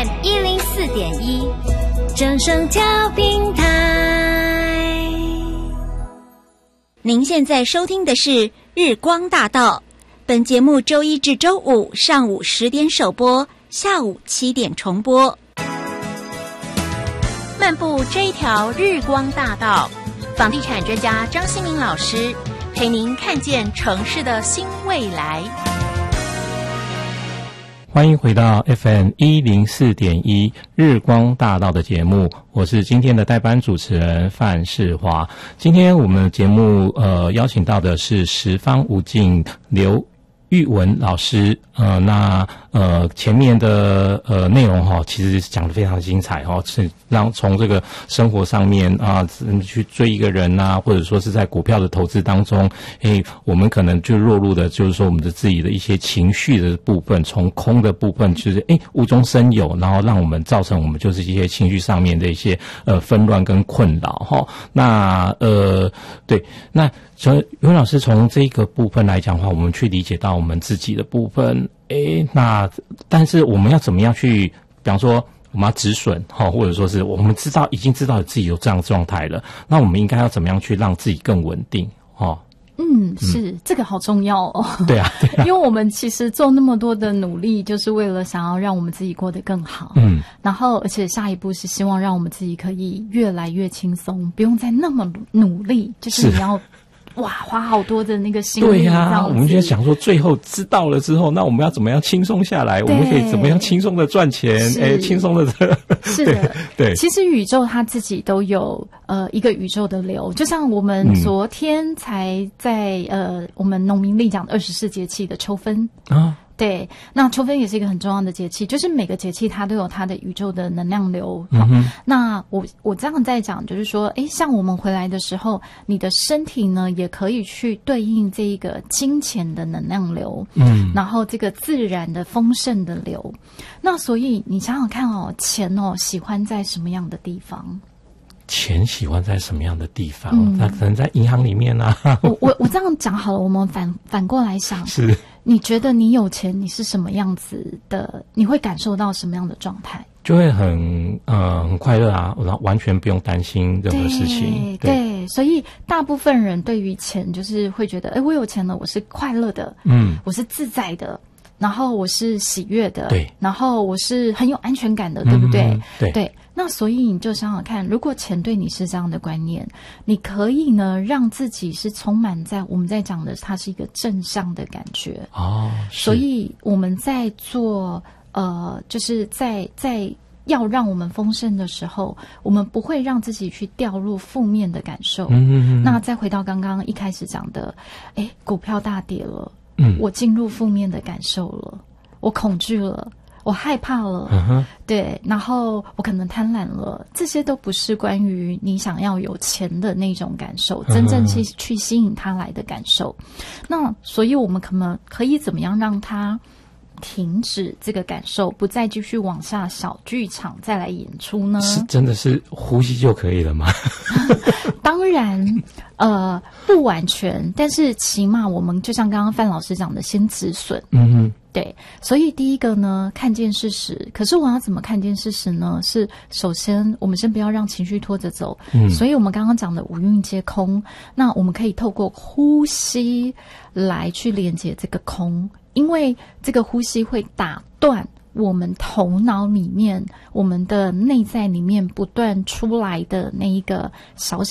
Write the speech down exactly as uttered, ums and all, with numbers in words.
M 一零四点一，正声调频台。您现在收听的是日光大道，本节目周一至周五上午十点首播，下午七点重播。漫步这一条日光大道，房地产专家张新明老师陪您看见城市的新未来。 欢迎回到 F M 一零四点一 日光大道的节目，我是今天的代班主持人范世华。今天我们的节目呃邀请到的是十方无尽刘玉文老师，呃，那呃前面的呃内容哈，其实讲得非常精彩哈，是让从这个生活上面啊，去追一个人啊，或者说是在股票的投资当中，诶，我们可能就落入的就是说我们的自己的一些情绪的部分，从空的部分就是诶无中生有，然后让我们造成我们就是一些情绪上面的一些呃纷乱跟困扰哈。那呃对，那所以尤老师从这个部分来讲的话，我们去理解到我们自己的部分，诶，那但是我们要怎么样去，比方说我们要止损哈，或者说是我们知道已经知道自己有这样的状态了，那我们应该要怎么样去让自己更稳定哈？ 嗯，是、嗯、这个好重要哦。 对啊，对啊， 因为我们其实做那么多的努力，就是为了想要让我们自己过得更好。 嗯， 然后而且下一步是希望让我们自己可以越来越轻松，不用再那么努力，就是你要。哇，花好多的那个心力。 对呀、啊，我们就想说，最后知道了之后，那我们要怎么样轻松下来？我们可以怎么样轻松的赚钱？哎，轻松的这是的， 对。对， 其实宇宙它自己都有呃一个宇宙的流，就像我们昨天才在、嗯、呃我们农民历讲的二十四节气的秋分啊。对，那秋分也是一个很重要的节气，就是每个节气它都有它的宇宙的能量流。好、嗯，那我我这样在讲，就是说，诶，像我们回来的时候，你的身体呢也可以去对应这一个金钱的能量流，嗯，然后这个自然的丰盛的流。那所以你想想看哦，钱哦喜欢在什么样的地方？ 钱喜欢在什么样的地方？嗯，那可能在银行里面啊。 我我我这样讲好了，我们反反过来想， 是你觉得你有钱，你是什么样子的？你会感受到什么样的状态？ 就会很呃很快乐啊，然后完全不用担心任何事情。 对，对，所以大部分人对于钱就是会觉得，哎，我有钱了，我是快乐的，嗯，我是自在的。然后我是喜悦的， 对， 然后我是很有安全感的，对不对？ 嗯、对对，那所以你就想想看，如果钱对你是这样的观念，你可以呢让自己是充满在我们在讲的，它是一个正向的感觉哦。 所以我们在做呃，就是在在要让我们丰盛的时候，我们不会让自己去掉入负面的感受。嗯嗯嗯。那再回到刚刚一开始讲的，哎，股票大跌了。嗯，我进入负面的感受了，我恐惧了，我害怕了，嗯、对，然后我可能贪婪了，这些都不是关于你想要有钱的那种感受，真正去去吸引他来的感受。那所以我们可能可以怎么样让他停止这个感受，不再继续往下小剧场再来演出呢？ 是真的是呼吸就可以了吗？ 当然，呃，不完全，但是起码我们就像刚刚范老师讲的，先止损。嗯哼，对。所以第一个呢，看见事实。可是我要怎么看见事实呢？是首先我们先不要让情绪拖着走。嗯，所以我们刚刚讲的五蕴皆空，那我们可以透过呼吸来去连接这个空。因为这个呼吸会打断我们头脑里面、我们的内在里面不断出来的那一个小小